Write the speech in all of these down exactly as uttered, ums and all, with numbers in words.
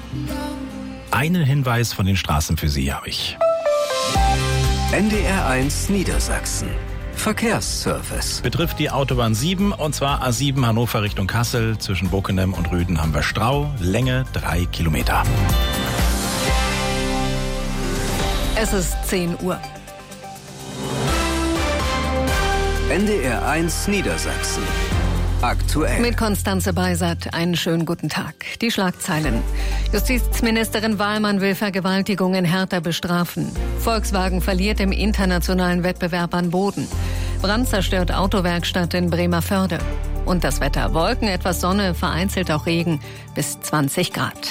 Einen Hinweis von den Straßen für Sie habe ich. N D R eins Niedersachsen. Verkehrsservice. Betrifft die Autobahn sieben, und zwar A sieben Hannover Richtung Kassel. Zwischen Bockenem und Rüden haben wir Stau. Länge drei Kilometer. Es ist zehn Uhr. N D R eins Niedersachsen. Aktuell. Mit Konstanze Beisert, einen schönen guten Tag. Die Schlagzeilen. Justizministerin Wahlmann will Vergewaltigungen härter bestrafen. Volkswagen verliert im internationalen Wettbewerb an Boden. Brand zerstört Autowerkstatt in Bremervörde. Und das Wetter: Wolken, etwas Sonne, vereinzelt auch Regen, bis zwanzig Grad.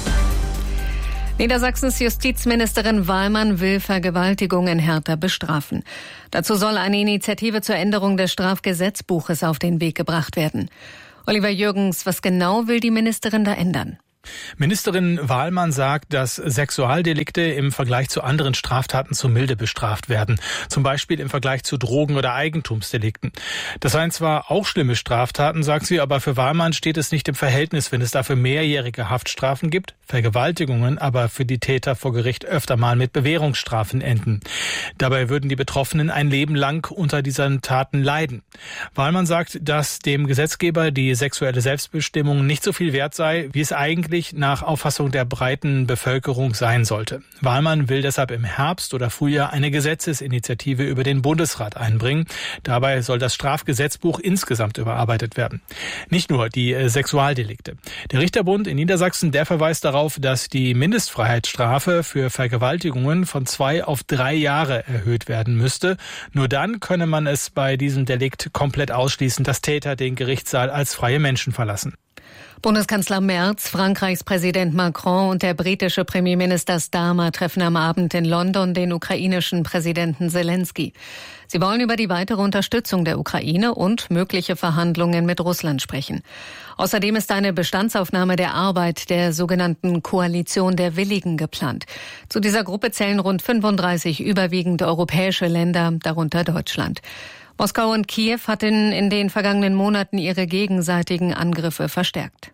Niedersachsens Justizministerin Wahlmann will Vergewaltigungen härter bestrafen. Dazu soll eine Initiative zur Änderung des Strafgesetzbuches auf den Weg gebracht werden. Oliver Jürgens, was genau will die Ministerin da ändern? Ministerin Wahlmann sagt, dass Sexualdelikte im Vergleich zu anderen Straftaten zu milde bestraft werden. Zum Beispiel im Vergleich zu Drogen- oder Eigentumsdelikten. Das seien zwar auch schlimme Straftaten, sagt sie, aber für Wahlmann steht es nicht im Verhältnis, wenn es dafür mehrjährige Haftstrafen gibt, Vergewaltigungen aber für die Täter vor Gericht öfter mal mit Bewährungsstrafen enden. Dabei würden die Betroffenen ein Leben lang unter diesen Taten leiden. Wahlmann sagt, dass dem Gesetzgeber die sexuelle Selbstbestimmung nicht so viel wert sei, wie es eigentlich nach Auffassung der breiten Bevölkerung sein sollte. Wahlmann will deshalb im Herbst oder Frühjahr eine Gesetzesinitiative über den Bundesrat einbringen. Dabei soll das Strafgesetzbuch insgesamt überarbeitet werden. Nicht nur die äh, Sexualdelikte. Der Richterbund in Niedersachsen, der verweist darauf, dass die Mindestfreiheitsstrafe für Vergewaltigungen von zwei auf drei Jahre erhöht werden müsste. Nur dann könne man es bei diesem Delikt komplett ausschließen, dass Täter den Gerichtssaal als freie Menschen verlassen. Bundeskanzler Merz, Frankreichs Präsident Macron und der britische Premierminister Starmer treffen am Abend in London den ukrainischen Präsidenten Zelensky. Sie wollen über die weitere Unterstützung der Ukraine und mögliche Verhandlungen mit Russland sprechen. Außerdem ist eine Bestandsaufnahme der Arbeit der sogenannten Koalition der Willigen geplant. Zu dieser Gruppe zählen rund fünfunddreißig überwiegend europäische Länder, darunter Deutschland. Moskau und Kiew hatten in den vergangenen Monaten ihre gegenseitigen Angriffe verstärkt.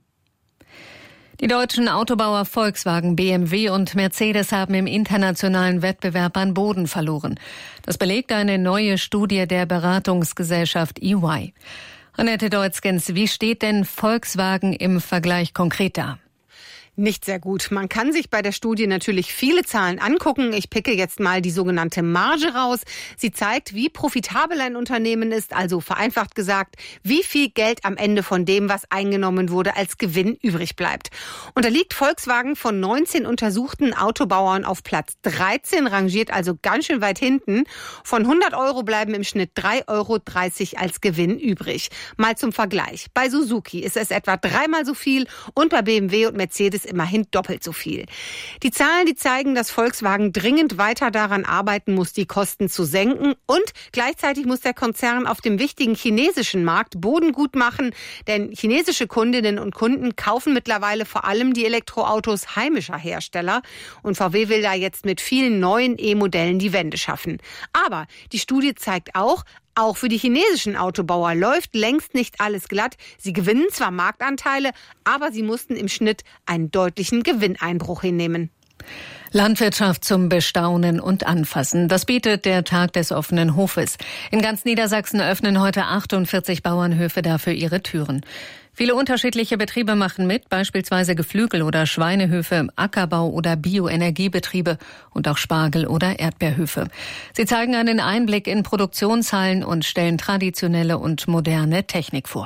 Die deutschen Autobauer Volkswagen, B M W und Mercedes haben im internationalen Wettbewerb an Boden verloren. Das belegt eine neue Studie der Beratungsgesellschaft E Y. Annette Deutzgens, wie steht denn Volkswagen im Vergleich konkret da? Nicht sehr gut. Man kann sich bei der Studie natürlich viele Zahlen angucken. Ich picke jetzt mal die sogenannte Marge raus. Sie zeigt, wie profitabel ein Unternehmen ist, also vereinfacht gesagt, wie viel Geld am Ende von dem, was eingenommen wurde, als Gewinn übrig bleibt. Und da liegt Volkswagen von neunzehn untersuchten Autobauern auf Platz dreizehn, rangiert also ganz schön weit hinten. Von hundert Euro bleiben im Schnitt drei Euro dreißig als Gewinn übrig. Mal zum Vergleich. Bei Suzuki ist es etwa dreimal so viel und bei B M W und Mercedes immerhin doppelt so viel. Die Zahlen, die zeigen, dass Volkswagen dringend weiter daran arbeiten muss, die Kosten zu senken, und gleichzeitig muss der Konzern auf dem wichtigen chinesischen Markt Boden gut machen, denn chinesische Kundinnen und Kunden kaufen mittlerweile vor allem die Elektroautos heimischer Hersteller, und V W will da jetzt mit vielen neuen E-Modellen die Wende schaffen. Aber die Studie zeigt auch, auch für die chinesischen Autobauer läuft längst nicht alles glatt. Sie gewinnen zwar Marktanteile, aber sie mussten im Schnitt einen deutlichen Gewinneinbruch hinnehmen. Landwirtschaft zum Bestaunen und Anfassen. Das bietet der Tag des offenen Hofes. In ganz Niedersachsen öffnen heute achtundvierzig Bauernhöfe dafür ihre Türen. Viele unterschiedliche Betriebe machen mit, beispielsweise Geflügel- oder Schweinehöfe, Ackerbau- oder Bioenergiebetriebe und auch Spargel- oder Erdbeerhöfe. Sie zeigen einen Einblick in Produktionshallen und stellen traditionelle und moderne Technik vor.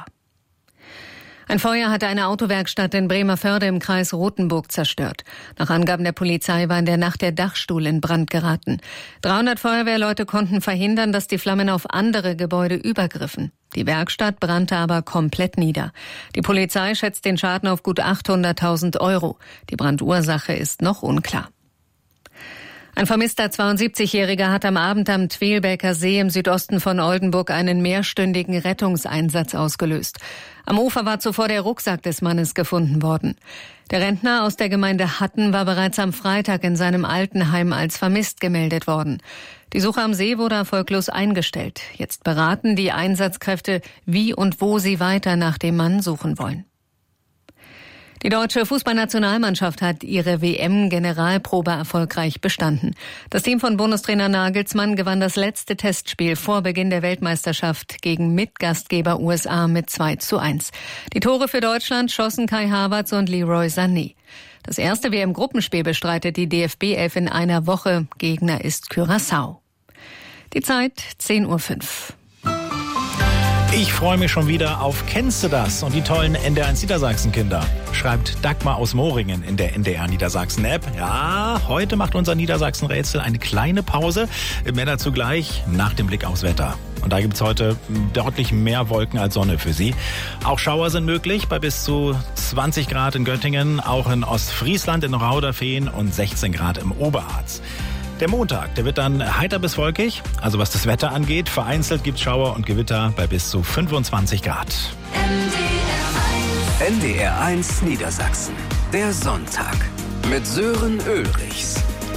Ein Feuer hat eine Autowerkstatt in Bremervörde im Kreis Rothenburg zerstört. Nach Angaben der Polizei war in der Nacht der Dachstuhl in Brand geraten. dreihundert Feuerwehrleute konnten verhindern, dass die Flammen auf andere Gebäude übergriffen. Die Werkstatt brannte aber komplett nieder. Die Polizei schätzt den Schaden auf gut achthunderttausend Euro. Die Brandursache ist noch unklar. Ein vermisster zweiundsiebzigjähriger hat am Abend am Twelbeker See im Südosten von Oldenburg einen mehrstündigen Rettungseinsatz ausgelöst. Am Ufer war zuvor der Rucksack des Mannes gefunden worden. Der Rentner aus der Gemeinde Hatten war bereits am Freitag in seinem Altenheim als vermisst gemeldet worden. Die Suche am See wurde erfolglos eingestellt. Jetzt beraten die Einsatzkräfte, wie und wo sie weiter nach dem Mann suchen wollen. Die deutsche Fußballnationalmannschaft hat ihre W M-Generalprobe erfolgreich bestanden. Das Team von Bundestrainer Nagelsmann gewann das letzte Testspiel vor Beginn der Weltmeisterschaft gegen Mitgastgeber U S A mit zwei zu eins. Die Tore für Deutschland schossen Kai Havertz und Leroy Sané. Das erste W M-Gruppenspiel bestreitet die D F B elf in einer Woche. Gegner ist Curaçao. Die Zeit zehn Uhr fünf. Ich freue mich schon wieder auf Kennst du das? Und die tollen N D R eins Niedersachsen-Kinder. Schreibt Dagmar aus Moringen in der N D R Niedersachsen-App. Ja, heute macht unser Niedersachsen-Rätsel eine kleine Pause. Mehr dazu gleich nach dem Blick aufs Wetter. Und da gibt's heute deutlich mehr Wolken als Sonne für Sie. Auch Schauer sind möglich bei bis zu zwanzig Grad in Göttingen, auch in Ostfriesland, in Rauderfehn und sechzehn Grad im Oberharz. Der Montag, der wird dann heiter bis wolkig, also was das Wetter angeht. Vereinzelt gibt's Schauer und Gewitter bei bis zu fünfundzwanzig Grad. N D R eins Niedersachsen, der Sonntag mit Sören Ulrichs.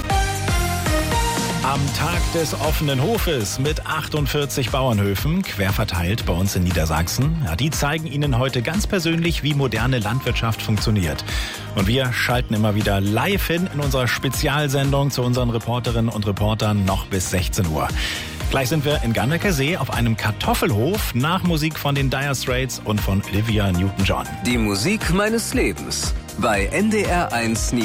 Am Tag des offenen Hofes mit achtundvierzig Bauernhöfen, quer verteilt bei uns in Niedersachsen. Ja, die zeigen Ihnen heute ganz persönlich, wie moderne Landwirtschaft funktioniert. Und wir schalten immer wieder live hin in unserer Spezialsendung zu unseren Reporterinnen und Reportern noch bis sechzehn Uhr. Gleich sind wir in Gandecker See auf einem Kartoffelhof nach Musik von den Dire Straits und von Olivia Newton-John. Die Musik meines Lebens bei N D R eins